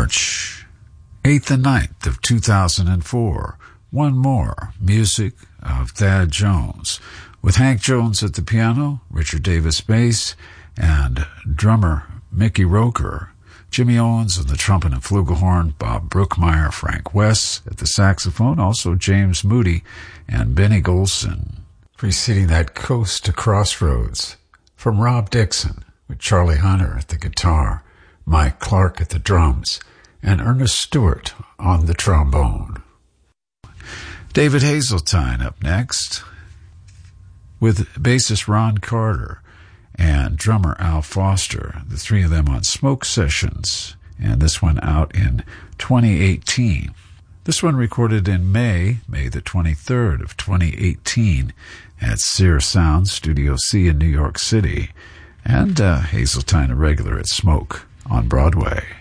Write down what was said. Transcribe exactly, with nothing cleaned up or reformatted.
March eighth and ninth of two thousand four. One more, music of Thad Jones, with Hank Jones at the piano, Richard Davis bass, and drummer Mickey Roker, Jimmy Owens on the trumpet and flugelhorn, Bob Brookmeyer, Frank West at the saxophone, also James Moody and Benny Golson. Preceding that, Coast to Crossroads from Rob Dixon, with Charlie Hunter at the guitar, Mike Clark at the drums, and Ernest Stewart on the trombone. David Hazeltine up next, with bassist Ron Carter and drummer Al Foster, the three of them on Smoke Sessions, and this one out in twenty eighteen. This one recorded in May, May the twenty-third of twenty eighteen, at Sear Sound, Studio C in New York City, and uh, Hazeltine a regular at Smoke on Broadway.